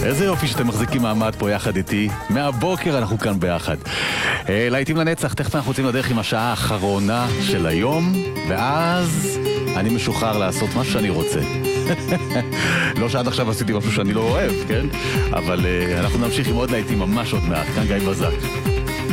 איזה יופי שאתם מחזיקים מעמד פה יחד איתי. מהבוקר אנחנו כאן ביחד. להיטים לנצח, תכף אנחנו יוצאים לדרך עם השעה האחרונה של היום, ואז אני משוחרר לעשות מה שאני רוצה. לא שעד עכשיו עשיתי משהו שאני לא אוהב, כן? אבל אנחנו נמשיך עם עוד להיטים ממש עוד מעט. כאן גיא בזק.